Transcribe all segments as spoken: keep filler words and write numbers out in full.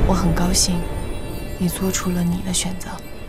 我很高兴你做出了你的选择。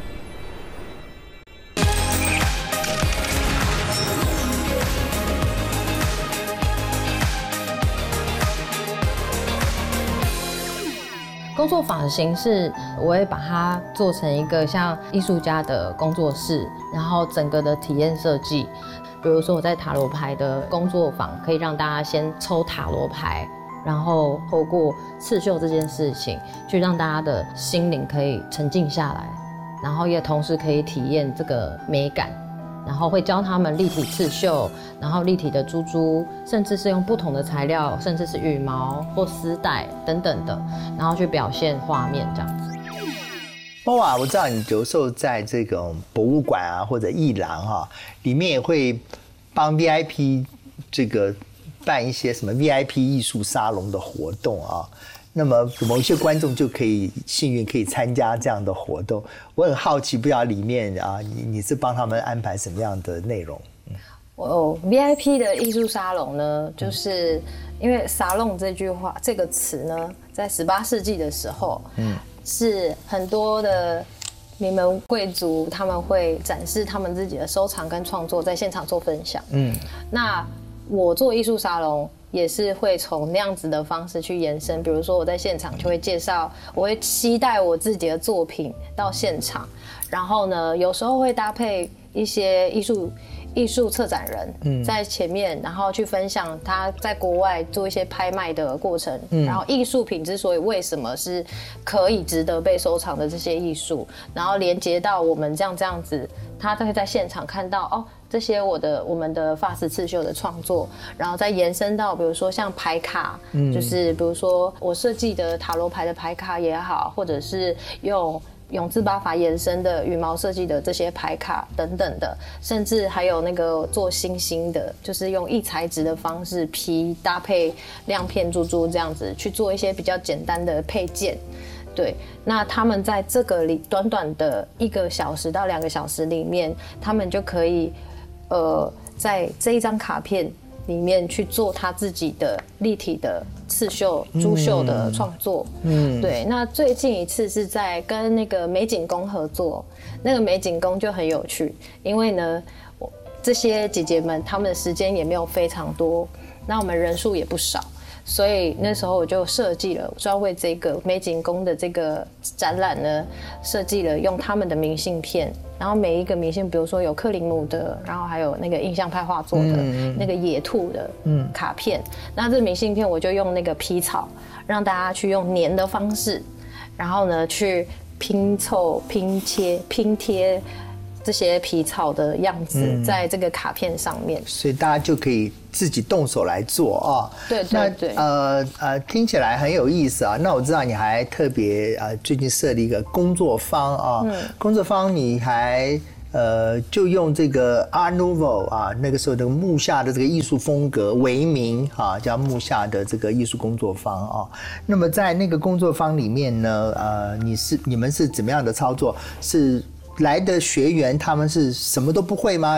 工作坊的形式，我会把它做成一个像艺术家的工作室，然后整个的体验设计。比如说我在塔罗牌的工作坊，可以让大家先抽塔罗牌，然后透过刺绣这件事情，去让大家的心灵可以沉静下来，然后也同时可以体验这个美感。然后会教他们立体刺绣，然后立体的珠珠，甚至是用不同的材料，甚至是羽毛或丝带等等的，然后去表现画面这样子。 猫啊，我知道你有时候在这种博物馆啊或者艺廊哈、啊，里面也会帮 V I P 这个办一些什么 V I P 艺术沙龙的活动啊。那么某一些观众就可以幸运可以参加这样的活动，我很好奇，不知道里面啊，你你是帮他们安排什么样的内容？ 哦 ，V I P 的艺术沙龙呢，就是因为沙龙这句话这个词呢，在十八世纪的时候，嗯，是很多的名门贵族他们会展示他们自己的收藏跟创作，在现场做分享。嗯，那我做艺术沙龙也是会从那样子的方式去延伸，比如说我在现场就会介绍，我会期待我自己的作品到现场，然后呢，有时候会搭配一些艺术艺术策展人在前面，然后去分享他在国外做一些拍卖的过程，然后艺术品之所以为什么是可以值得被收藏的这些艺术，然后连接到我们这样这样子，他会在现场看到哦。这些我的我们的法式刺绣的创作，然后再延伸到比如说像牌卡，嗯，就是比如说我设计的塔罗牌的牌卡也好，或者是用永字八法延伸的羽毛设计的这些牌卡等等的，甚至还有那个做星星的，就是用异材质的方式皮搭配亮片珠珠这样子去做一些比较简单的配件。对，那他们在这个里短短的一个小时到两个小时里面，他们就可以呃，在这一张卡片里面去做他自己的立体的刺绣、珠绣的创作。嗯，对。那最近一次是在跟那个美景宫合作，那个美景宫就很有趣，因为呢，这些姐姐们她们的时间也没有非常多，那我们人数也不少。所以那时候我就设计了专为这个美景宫的这个展览呢，设计了用他们的明信片，然后每一个明信，比如说有克林姆的，然后还有那个印象派画作的、嗯、那个野兔的卡片、嗯、那这明信片我就用那个皮草，让大家去用粘的方式，然后呢去拼凑、拼切、拼贴这些皮草的样子在这个卡片上面、嗯、 所以大家就可以自己动手来做啊、哦。 对对对。 那呃呃，听起来很有意思啊。那我知道你还特别呃最近设立一个工作坊啊，嗯、工作坊你还呃就用这个 Art Nouveau 啊，那个时候的木下的这个艺术风格为名啊，叫木下的这个艺术工作坊啊。那么在那个工作坊里面呢，呃，你是你们是怎么样的操作？是来的学员他们是什么都不会吗？